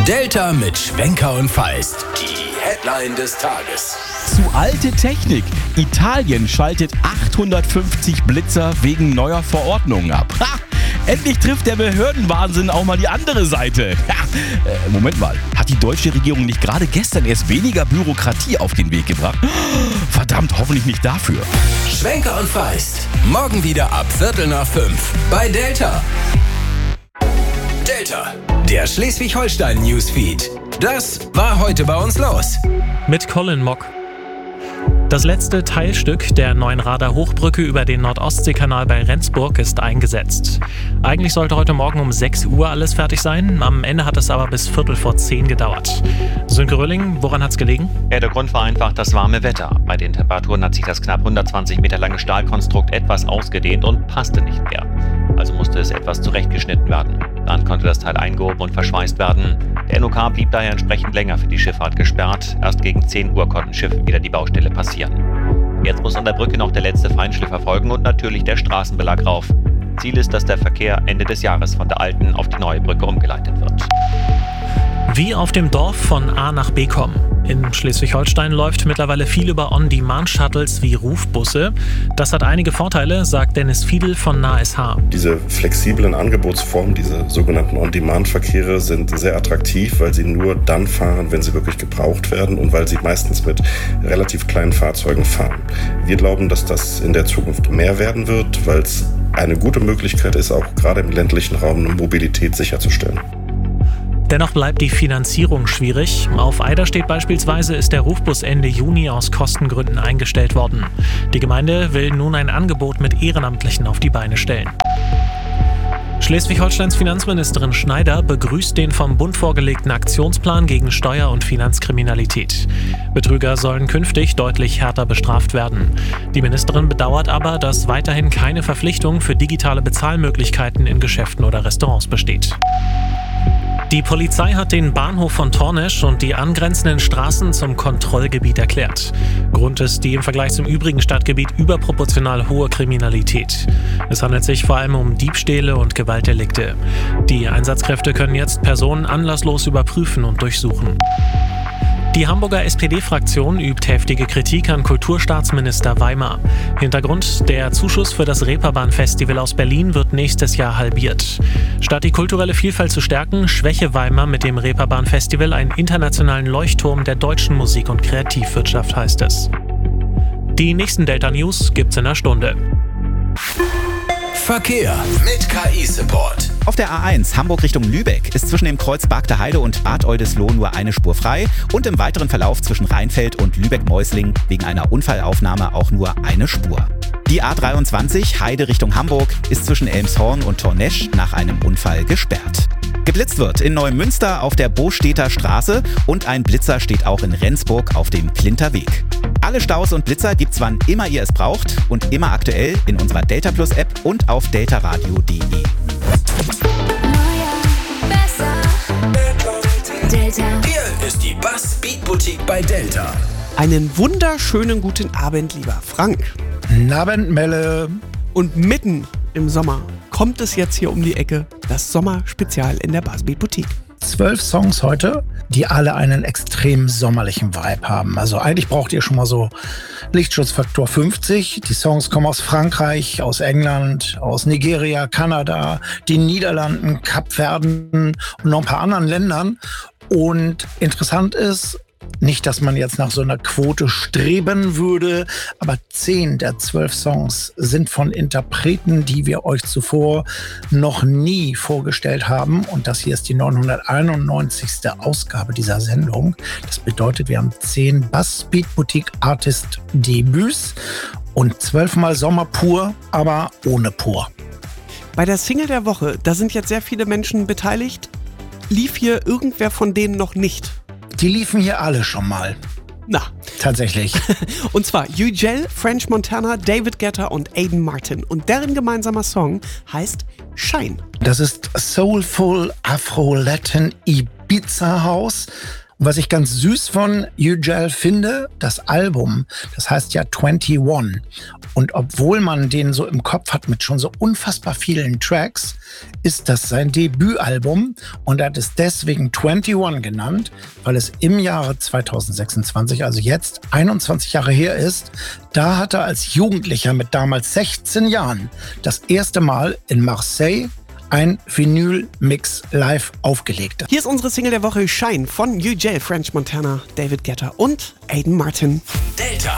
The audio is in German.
Delta mit Schwenker und Feist. Die Headline des Tages. Zu alte Technik. Italien schaltet 850 Blitzer wegen neuer Verordnungen ab. Ha! Endlich trifft der Behördenwahnsinn auch mal die andere Seite. Moment mal, hat die deutsche Regierung nicht gerade gestern erst weniger Bürokratie auf den Weg gebracht? Verdammt, hoffentlich nicht dafür. Schwenker und Feist. Morgen wieder ab 4:45 bei Delta. Delta, der Schleswig-Holstein-Newsfeed. Das war heute bei uns los. Mit Colin Mock. Das letzte Teilstück der neuen Radar-Hochbrücke über den Nord-Ostsee-Kanal bei Rendsburg ist eingesetzt. Eigentlich sollte heute Morgen um 6 Uhr alles fertig sein. Am Ende hat es aber bis 9:45 gedauert. Sönke Rölling, woran hat's gelegen? Ja, der Grund war einfach das warme Wetter. Bei den Temperaturen hat sich das knapp 120 Meter lange Stahlkonstrukt etwas ausgedehnt und passte nicht mehr. Also musste es etwas zurechtgeschnitten werden. Dann konnte das Teil eingehoben und verschweißt werden. Der NOK blieb daher entsprechend länger für die Schifffahrt gesperrt. Erst gegen 10 Uhr konnten Schiffe wieder die Baustelle passieren. Jetzt muss an der Brücke noch der letzte Feinschliff erfolgen und natürlich der Straßenbelag rauf. Ziel ist, dass der Verkehr Ende des Jahres von der alten auf die neue Brücke umgeleitet wird. Wie auf dem Dorf von A nach B kommen. In Schleswig-Holstein läuft mittlerweile viel über On-Demand-Shuttles wie Rufbusse. Das hat einige Vorteile, sagt Dennis Fiedel von NASH. Diese flexiblen Angebotsformen, diese sogenannten On-Demand-Verkehre sind sehr attraktiv, weil sie nur dann fahren, wenn sie wirklich gebraucht werden und weil sie meistens mit relativ kleinen Fahrzeugen fahren. Wir glauben, dass das in der Zukunft mehr werden wird, weil es eine gute Möglichkeit ist, auch gerade im ländlichen Raum eine Mobilität sicherzustellen. Dennoch bleibt die Finanzierung schwierig. Auf Eiderstedt beispielsweise ist der Rufbus Ende Juni aus Kostengründen eingestellt worden. Die Gemeinde will nun ein Angebot mit Ehrenamtlichen auf die Beine stellen. Schleswig-Holsteins Finanzministerin Schneider begrüßt den vom Bund vorgelegten Aktionsplan gegen Steuer- und Finanzkriminalität. Betrüger sollen künftig deutlich härter bestraft werden. Die Ministerin bedauert aber, dass weiterhin keine Verpflichtung für digitale Bezahlmöglichkeiten in Geschäften oder Restaurants besteht. Die Polizei hat den Bahnhof von Tornesch und die angrenzenden Straßen zum Kontrollgebiet erklärt. Grund ist die im Vergleich zum übrigen Stadtgebiet überproportional hohe Kriminalität. Es handelt sich vor allem um Diebstähle und Gewaltdelikte. Die Einsatzkräfte können jetzt Personen anlasslos überprüfen und durchsuchen. Die Hamburger SPD-Fraktion übt heftige Kritik an Kulturstaatsminister Weimer. Hintergrund: der Zuschuss für das Reeperbahn-Festival aus Berlin wird nächstes Jahr halbiert. Statt die kulturelle Vielfalt zu stärken, schwäche Weimer mit dem Reeperbahn-Festival einen internationalen Leuchtturm der deutschen Musik- und Kreativwirtschaft, heißt es. Die nächsten Delta-News gibt's in einer Stunde. Verkehr mit KI-Support. Auf der A1 Hamburg Richtung Lübeck ist zwischen dem Kreuz Bargteheide und Bad Oldesloe nur eine Spur frei und im weiteren Verlauf zwischen Rheinfeld und Lübeck-Mäusling wegen einer Unfallaufnahme auch nur eine Spur. Die A23 Heide Richtung Hamburg ist zwischen Elmshorn und Tornesch nach einem Unfall gesperrt. Geblitzt wird in Neumünster auf der Bostädter Straße und ein Blitzer steht auch in Rendsburg auf dem Klinter Weg. Alle Staus und Blitzer gibt's wann immer ihr es braucht und immer aktuell in unserer Delta Plus App und auf deltaradio.de. Hier ist die Bass Beat Boutique bei Delta. Einen wunderschönen guten Abend, lieber Frank. Abend, Melle. Und mitten im Sommer kommt es jetzt hier um die Ecke, das Sommerspezial in der Bass Beat Boutique. 12 Songs heute, die alle einen extrem sommerlichen Vibe haben. Also eigentlich braucht ihr schon mal so Lichtschutzfaktor 50. Die Songs kommen aus Frankreich, aus England, aus Nigeria, Kanada, den Niederlanden, Kapverden und noch ein paar anderen Ländern. Und interessant ist, nicht, dass man jetzt nach so einer Quote streben würde, aber 10 der 12 Songs sind von Interpreten, die wir euch zuvor noch nie vorgestellt haben. Und das hier ist die 991. Ausgabe dieser Sendung. Das bedeutet, wir haben 10 Bass Beat Boutique Artist Debüts und 12 Mal Sommer pur, aber ohne pur. Bei der Single der Woche, da sind jetzt sehr viele Menschen beteiligt. Lief hier irgendwer von denen noch nicht? Die liefen hier alle schon mal. Na. Tatsächlich. Und zwar Ugel, French Montana, David Guetta und Aiden Martin. Und deren gemeinsamer Song heißt Shine. Das ist Soulful Afro-Latin Ibiza House. Und was ich ganz süß von Ugel finde, das Album, das heißt ja 21. Und obwohl man den so im Kopf hat mit schon so unfassbar vielen Tracks, ist das sein Debütalbum und er hat es deswegen 21 genannt, weil es im Jahre 2026, also jetzt 21 Jahre her ist. Da hat er als Jugendlicher mit damals 16 Jahren das erste Mal in Marseille ein Vinyl-Mix live aufgelegt. Hier ist unsere Single der Woche Shine von Ugel, French Montana, David Guetta und Aiden Martin. Delta.